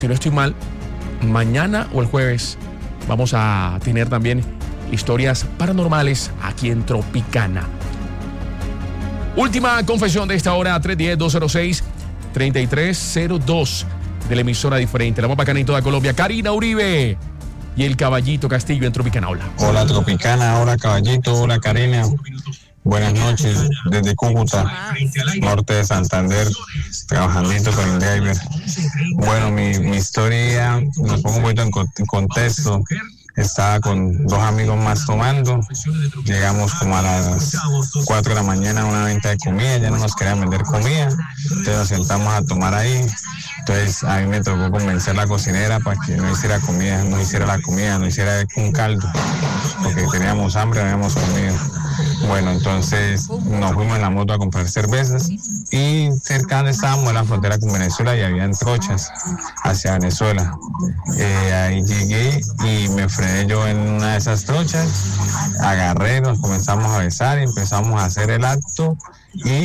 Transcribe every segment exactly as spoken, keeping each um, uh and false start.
si no estoy mal, mañana o el jueves vamos a tener también historias paranormales aquí en Tropicana. Última confesión de esta hora, tres uno cero, dos cero seis, tres tres cero dos de la emisora diferente. La más bacana en toda Colombia, Karina Uribe y el Caballito Castillo en Tropicana. Hola. Hola Tropicana, hola Caballito, hola Karina. Buenas noches desde Cúcuta, norte de Santander, trabajando con el driver. Bueno, mi, mi historia, nos pongo un poquito en, en contexto. Estaba con dos amigos más tomando, llegamos como a las cuatro de la mañana a una venta de comida, ya no nos querían vender comida, entonces nos sentamos a tomar ahí. Entonces a mí me tocó convencer a la cocinera para que no hiciera comida, no hiciera la comida, no hiciera un caldo, porque teníamos hambre, no habíamos comido. Bueno, entonces nos fuimos en la moto a comprar cervezas y cerca donde estábamos en la frontera con Venezuela y habían trochas hacia Venezuela. Eh, ahí llegué y me frené yo en una de esas trochas, agarré, nos comenzamos a besar y empezamos a hacer el acto y,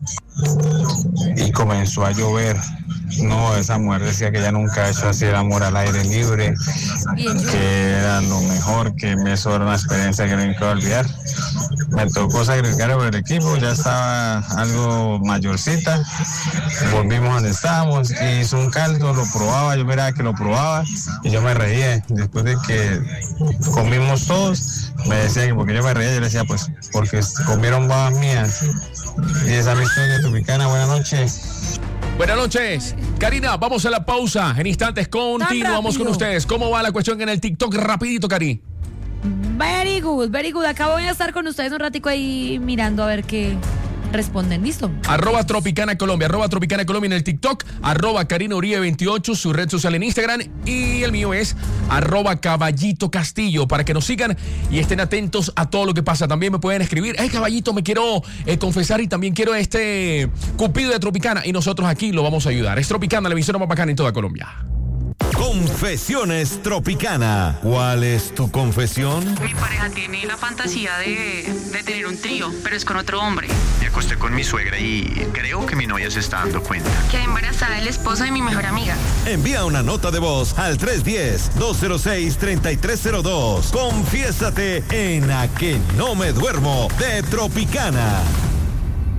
y comenzó a llover. No, esa mujer decía que ella nunca ha hecho así el amor al aire libre, que era lo mejor, que eso era una experiencia que no me iba a olvidar. Me tocó sacrificar por el equipo, ya estaba algo mayorcita, volvimos donde estábamos y hizo un caldo, lo probaba, yo miraba que lo probaba y yo me reía. Después de que comimos todos, me decía que porque yo me reía, yo le decía pues porque comieron babas mías. Y esa es mi historia Tropicana. Buenas noches. Buenas noches, Karina, vamos a la pausa. En instantes continuamos con ustedes. ¿Cómo va la cuestión en el TikTok? Rapidito, Cari. Very good, very good. Acá voy a estar con ustedes un ratico ahí mirando a ver qué responden. ¿Listo? Arroba Tropicana Colombia, arroba Tropicana Colombia en el TikTok, arroba Karina Uribe veintiocho, su red social en Instagram, y el mío es arroba Caballito Castillo, para que nos sigan y estén atentos a todo lo que pasa. También me pueden escribir, hey Caballito, me quiero eh, confesar y también quiero este Cupido de Tropicana, y nosotros aquí lo vamos a ayudar. Es Tropicana, la emisora más bacana en toda Colombia. Confesiones Tropicana. ¿Cuál es tu confesión? Mi pareja tiene la fantasía de, de tener un trío, pero es con otro hombre. Me acosté con mi suegra y creo que mi novia se está dando cuenta. Quedé embarazada del esposo de mi mejor amiga. Envía una nota de voz al tres uno cero, dos cero seis, tres tres cero dos. Confiésate en A Que No Me Duermo de Tropicana.